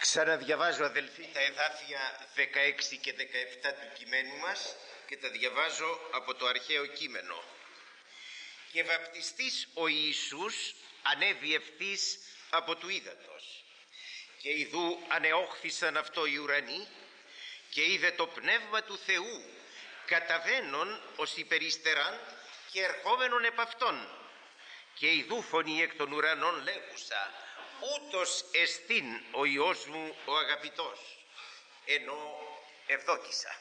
Ξαναδιαβάζω, αδελφοί, τα εδάφια 16 και 17 του κειμένου μας και τα διαβάζω από το αρχαίο κείμενο. «Και βαπτιστής ο Ιησούς ανέβη ευθύς από του ύδατος, και ιδού ανεόχθησαν αυτό οι ουρανοί, και είδε το Πνεύμα του Θεού καταβαίνον ως υπεριστεράν και ερχόμενον επ' αυτόν, και ιδού φωνή εκ των ουρανών λέγουσα, ούτως εστίν ο Υιός μου ο αγαπητός, ενώ ευδόκησα».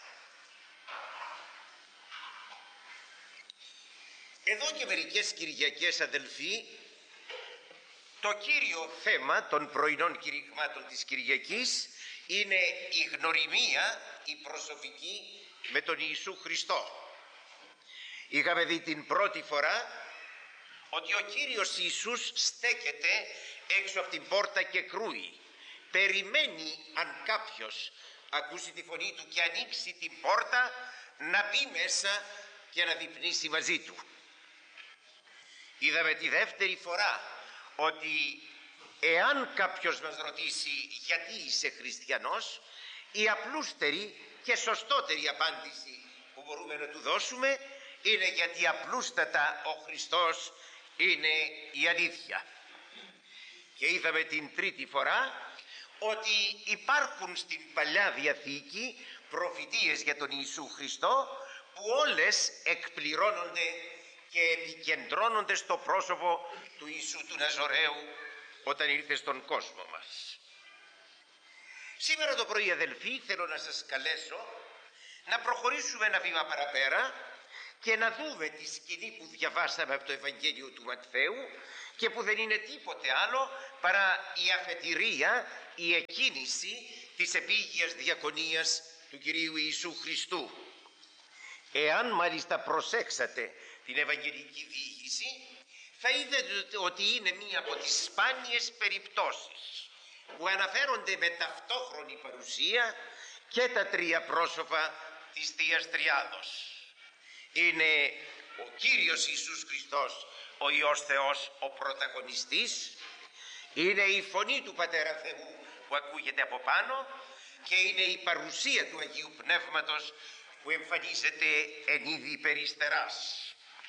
Εδώ και μερικές Κυριακές, αδελφοί, το κύριο θέμα των πρωινών κηρυγμάτων της Κυριακής είναι η γνωριμία, η προσωπική με τον Ιησού Χριστό. Είχαμε δει την πρώτη φορά ότι ο Κύριος Ιησούς στέκεται έξω από την πόρτα και κρούει. Περιμένει αν κάποιος ακούσει τη φωνή του και ανοίξει την πόρτα, να μπει μέσα και να διπνήσει μαζί του. Είδαμε τη δεύτερη φορά ότι εάν κάποιος μας ρωτήσει γιατί είσαι χριστιανός, η απλούστερη και σωστότερη απάντηση που μπορούμε να του δώσουμε είναι γιατί απλούστατα ο Χριστός είναι η αλήθεια. Και είδαμε την τρίτη φορά ότι υπάρχουν στην Παλιά Διαθήκη προφητείες για τον Ιησού Χριστό που όλες εκπληρώνονται και επικεντρώνονται στο πρόσωπο του Ιησού του Ναζωραίου όταν ήρθε στον κόσμο μας. Σήμερα το πρωί, αδελφοί, θέλω να σας καλέσω να προχωρήσουμε ένα βήμα παραπέρα και να δούμε τη σκηνή που διαβάσαμε από το Ευαγγέλιο του Ματθαίου και που δεν είναι τίποτε άλλο παρά η αφετηρία, η εκκίνηση της επίγειας διακονίας του Κυρίου Ιησού Χριστού. Εάν μάλιστα προσέξατε την Ευαγγελική διήγηση, θα είδατε ότι είναι μία από τις σπάνιες περιπτώσεις που αναφέρονται με ταυτόχρονη παρουσία και τα τρία πρόσωπα της Θείας Τριάδος. Είναι ο Κύριος Ιησούς Χριστός, ο Υιός Θεός, ο πρωταγωνιστής, είναι η φωνή του Πατέρα Θεού που ακούγεται από πάνω και είναι η παρουσία του Αγίου Πνεύματος που εμφανίζεται εν είδη περιστεράς.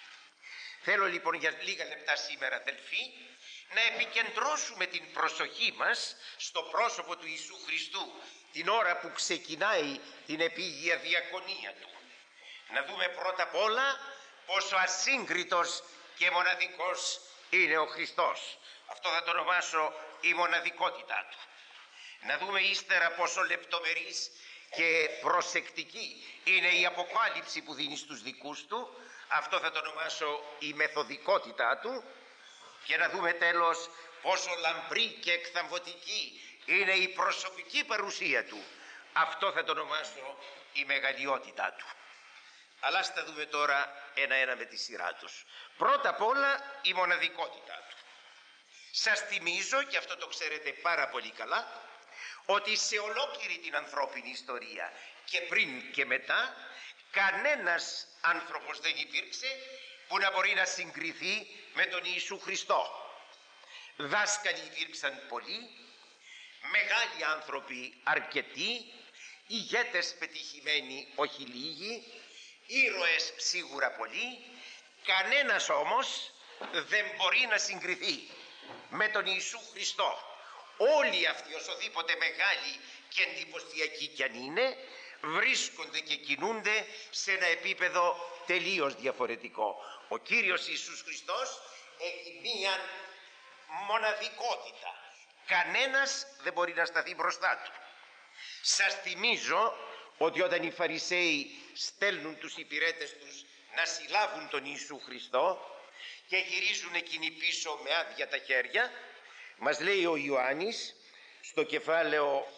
Θέλω λοιπόν για λίγα λεπτά σήμερα, αδελφοί, να επικεντρώσουμε την προσοχή μας στο πρόσωπο του Ιησού Χριστού την ώρα που ξεκινάει την επίγεια διακονία του. Να δούμε πρώτα απ' όλα πόσο ασύγκριτος και μοναδικός είναι ο Χριστός. Αυτό θα το ονομάσω η μοναδικότητά του. Να δούμε ύστερα πόσο λεπτομερής και προσεκτική είναι η αποκάλυψη που δίνει στους δικούς του. Αυτό θα το ονομάσω η μεθοδικότητά του. Και να δούμε τέλος πόσο λαμπρή και εκθαμβωτική είναι η προσωπική παρουσία του. Αυτό θα το ονομάσω η μεγαλειότητά του. Αλλά ας τα δούμε τώρα ένα-ένα με τη σειρά τους. Πρώτα απ' όλα η μοναδικότητά του. Σας θυμίζω, και αυτό το ξέρετε πάρα πολύ καλά, ότι σε ολόκληρη την ανθρώπινη ιστορία και πριν και μετά κανένας άνθρωπος δεν υπήρξε που να μπορεί να συγκριθεί με τον Ιησού Χριστό. Δάσκαλοι υπήρξαν πολλοί, μεγάλοι άνθρωποι αρκετοί, ηγέτες πετυχημένοι όχι λίγοι, ήρωες σίγουρα πολλοί, κανένας όμως δεν μπορεί να συγκριθεί με τον Ιησού Χριστό. Όλοι αυτοί, οσοδήποτε μεγάλοι και εντυπωσιακοί κι αν είναι, βρίσκονται και κινούνται σε ένα επίπεδο τελείως διαφορετικό. Ο Κύριος Ιησούς Χριστός έχει μία μοναδικότητα. Κανένας δεν μπορεί να σταθεί μπροστά του. Σας θυμίζω ότι όταν οι Φαρισαίοι στέλνουν τους υπηρέτες τους να συλλάβουν τον Ιησού Χριστό και γυρίζουν εκείνοι πίσω με άδεια τα χέρια, μας λέει ο Ιωάννης στο κεφάλαιο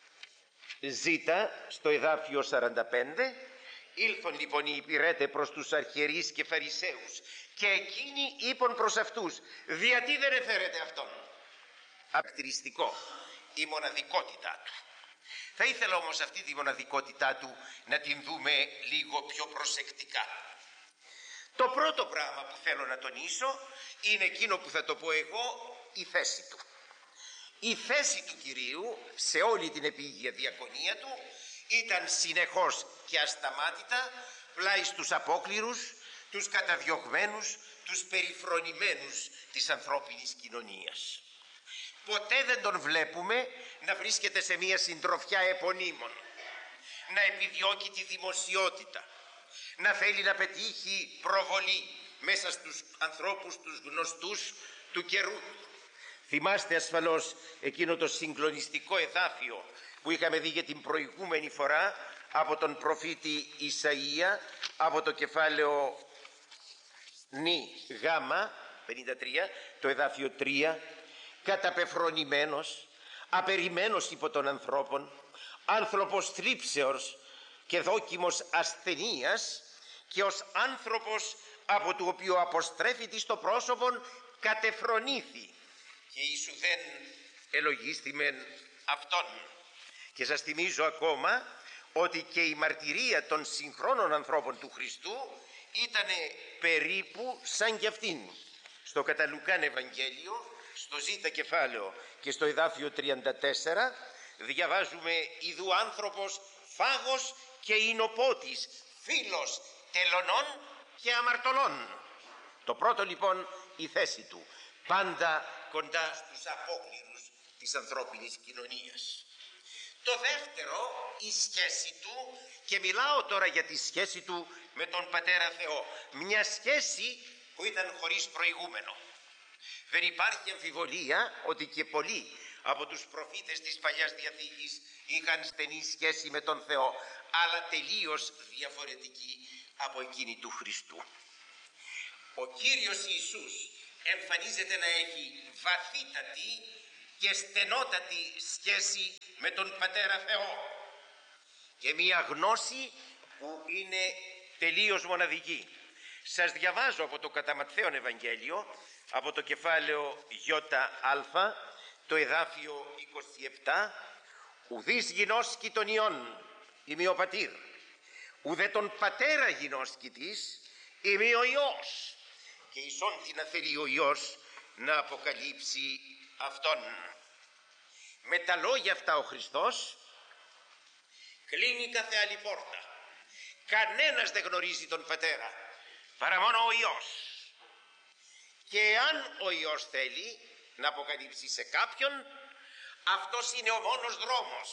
Ζ, στο εδάφιο 45, ήλθον λοιπόν οι υπηρέτε προς τους αρχιερείς και Φαρισαίους και εκείνοι είπαν προς αυτούς, γιατί δεν εφέρετε αυτόν. Χαρακτηριστικό η μοναδικότητά του. Θα ήθελα όμως αυτή τη μοναδικότητά του να την δούμε λίγο πιο προσεκτικά. Το πρώτο πράγμα που θέλω να τονίσω είναι εκείνο που θα το πω εγώ, η θέση του. Η θέση του Κυρίου σε όλη την επίγεια διακονία του ήταν συνεχώς και ασταμάτητα πλάι στους απόκληρους, τους καταδιωγμένους, τους περιφρονημένους της ανθρώπινης κοινωνίας. Ποτέ δεν τον βλέπουμε να βρίσκεται σε μια συντροφιά επωνύμων, να επιδιώκει τη δημοσιότητα, να θέλει να πετύχει προβολή μέσα στους ανθρώπους τους γνωστούς του καιρού. Θυμάστε ασφαλώς εκείνο το συγκλονιστικό εδάφιο που είχαμε δει για την προηγούμενη φορά από τον προφήτη Ισαΐα, από το κεφάλαιο νη γάμα 53, το εδάφιο 3, καταπεφρονημένος, απεριμένος υπό των ανθρώπων, άνθρωπος θλίψεως και δόκιμος ασθενείας, και ως άνθρωπος από του οποίου αποστρέφει στο πρόσωπον κατεφρονήθη, και Ιησού δεν ελογίστημεν αυτόν. Και σας θυμίζω ακόμα ότι και η μαρτυρία των συγχρόνων ανθρώπων του Χριστού ήταν περίπου σαν κι αυτήν. Στο κατά Λουκάν Ευαγγέλιο, στο Ζ κεφάλαιο και στο εδάφιο 34, διαβάζουμε «Ιδού άνθρωπος φάγος και εινοπότης, φίλος τελωνών και αμαρτωλών». Το πρώτο λοιπόν η θέση του, πάντα κοντά στους απόκληρους της ανθρώπινης κοινωνίας. Το δεύτερο, η σχέση του, και μιλάω τώρα για τη σχέση του με τον Πατέρα Θεό, μια σχέση που ήταν χωρίς προηγούμενο. Δεν υπάρχει αμφιβολία ότι και πολλοί από τους προφήτες της Παλιάς Διαθήκης είχαν στενή σχέση με τον Θεό, αλλά τελείως διαφορετική από εκείνη του Χριστού. Ο Κύριος Ιησούς εμφανίζεται να έχει βαθύτατη και στενότατη σχέση με τον Πατέρα Θεό και μια γνώση που είναι τελείως μοναδική. Σας διαβάζω από το κατά Ματθαίον Ευαγγέλιο, από το κεφάλαιο ΙΑ, το εδάφιο 27, «Ουδείς γινώσκει των Υιών, ημί ο Πατήρ, ουδέ τον Πατέρα γινώσκει της, ημί ο Υιός». Και ίσον τι να θέλει ο Υιός να αποκαλύψει Αυτόν. Με τα λόγια αυτά ο Χριστός κλείνει κάθε άλλη πόρτα. Κανένας δεν γνωρίζει τον Πατέρα παρά μόνο ο Υιός. Και αν ο Υιός θέλει να αποκαλύψει σε κάποιον, αυτός είναι ο μόνος δρόμος.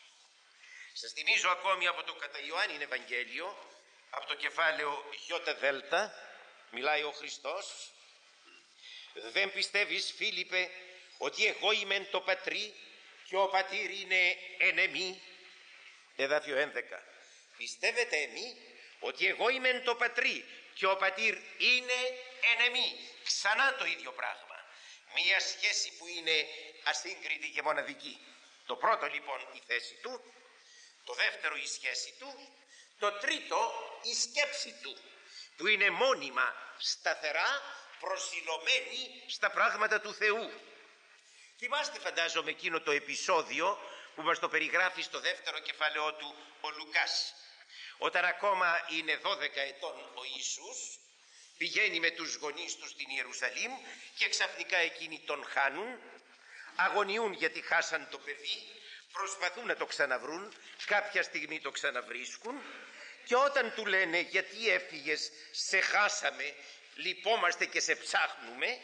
Σας θυμίζω ακόμη από το κατά Ιωάννην Ευαγγέλιο, από το κεφάλαιο ΙΔ, μιλάει ο Χριστός. «Δεν πιστεύεις, Φίλιππε, ότι εγώ είμαι το Πατρί και ο Πατήρ είναι εν εμή?» Εδάφιο 11. «Πιστεύετε εμεί ότι εγώ είμαι το Πατρί και ο Πατήρ είναι εν εμή?» Ξανά το ίδιο πράγμα. Μία σχέση που είναι ασύγκριτη και μοναδική. Το πρώτο λοιπόν η θέση του, το δεύτερο η σχέση του, το τρίτο η σκέψη του, που είναι μόνιμα, σταθερά προσιλωμένη στα πράγματα του Θεού. Θυμάστε φαντάζομαι εκείνο το επεισόδιο που μας το περιγράφει στο δεύτερο κεφάλαιό του ο Λουκάς, όταν ακόμα είναι 12 ετών ο Ιησούς, πηγαίνει με τους γονείς του στην Ιερουσαλήμ και ξαφνικά εκείνοι τον χάνουν, αγωνιούν γιατί χάσαν το παιδί, προσπαθούν να το ξαναβρούν, κάποια στιγμή το ξαναβρίσκουν, και όταν του λένε «Γιατί έφυγες, σε χάσαμε, λυπόμαστε και σε ψάχνουμε»,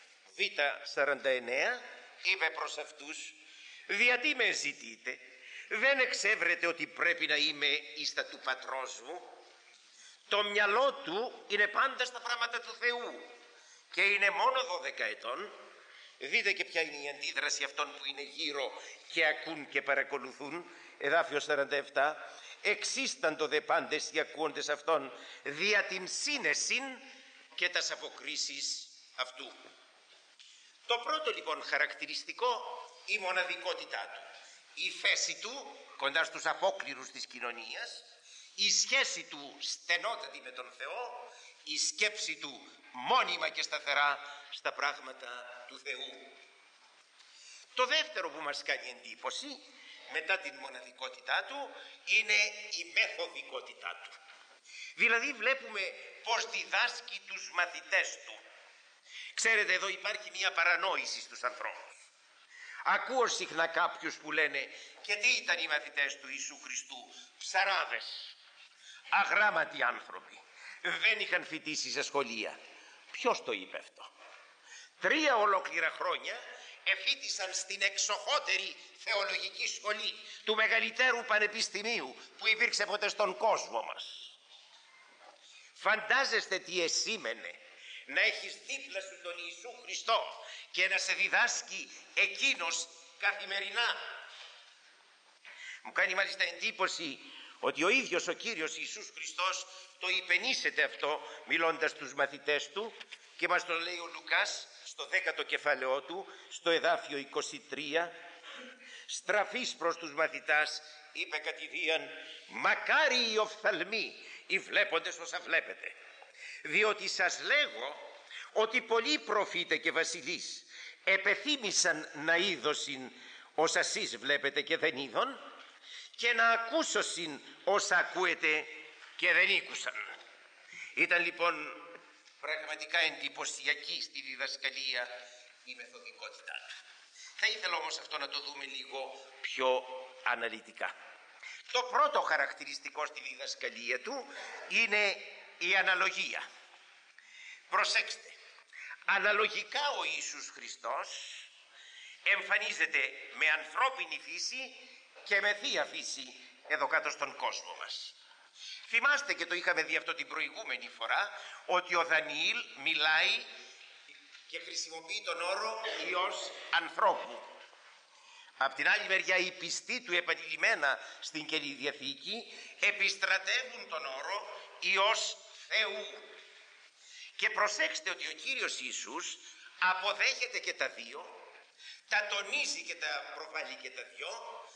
Β49, είπε προς αυτούς «Γιατί με ζητείτε, δεν εξεύρετε ότι πρέπει να είμαι ίστα του πατρός μου?» Το μυαλό του είναι πάντα στα πράγματα του Θεού και είναι μόνο 12 ετών. Δείτε και ποια είναι η αντίδραση αυτών που είναι γύρω και ακούν και παρακολουθούν. Εδάφιο 47. «Εξίσταντο δε πάντες οι ακούοντες αυτών δια την σύνεσιν και τας αποκρίσεις αυτού». Το πρώτο λοιπόν χαρακτηριστικό, η μοναδικότητά του, η θέση του κοντά στους απόκληρους της κοινωνίας, η σχέση του στενότατη με τον Θεό, η σκέψη του μόνιμα και σταθερά στα πράγματα του Θεού. Το δεύτερο που μας κάνει εντύπωση μετά την μοναδικότητά του είναι η μεθοδικότητά του. Δηλαδή βλέπουμε πως διδάσκει τους μαθητές του. Ξέρετε, εδώ υπάρχει μια παρανόηση στους ανθρώπους. Ακούω συχνά κάποιους που λένε και τι ήταν οι μαθητές του Ιησού Χριστού? Ψαράδες, αγράμματοι άνθρωποι, δεν είχαν φοιτήσει σε σχολεία. Ποιος το είπε αυτό? 3 ολόκληρα χρόνια εφοίτησαν στην εξοχότερη θεολογική σχολή του μεγαλύτερου πανεπιστημίου που υπήρξε ποτέ στον κόσμο μας. Φαντάζεστε τι εσήμενε να έχεις δίπλα σου τον Ιησού Χριστό και να σε διδάσκει εκείνος καθημερινά. Μου κάνει μάλιστα εντύπωση ότι ο ίδιος ο Κύριος Ιησούς Χριστός το υπενήσεται αυτό μιλώντας στους μαθητές του και μας το λέει ο Λουκάς στο 10ο κεφάλαιό του, στο εδάφιο 23. Στραφής προς τους μαθητάς είπε κατηδίαν: μακάρι οι οφθαλμοί, οι βλέποντες όσα βλέπετε, διότι σας λέγω ότι πολλοί προφήτε και βασιλείς επεθύμησαν να είδωσιν όσα εσείς βλέπετε και δεν είδον, και να ακούσωσιν όσα ακούετε και δεν ήκουσαν. Ήταν λοιπόν πραγματικά εντυπωσιακή στη διδασκαλία η μεθοδικότητά του. Θα ήθελα όμως αυτό να το δούμε λίγο πιο αναλυτικά. Το πρώτο χαρακτηριστικό στη διδασκαλία του είναι η αναλογία. Προσέξτε, αναλογικά ο Ιησούς Χριστός εμφανίζεται με ανθρώπινη φύση και με θεία φύση εδώ κάτω στον κόσμο μας. Θυμάστε, και το είχαμε δει αυτό την προηγούμενη φορά, ότι ο Δανιήλ μιλάει και χρησιμοποιεί τον όρο Υιός ανθρώπου. Απ' την άλλη μεριά οι πιστοί του επανειλημμένα στην Καινή Διαθήκη επιστρατεύουν τον όρο Υιός Θεού. Και προσέξτε ότι ο Κύριος Ιησούς αποδέχεται και τα δύο, τα τονίζει και τα προβάλλει και τα δυο,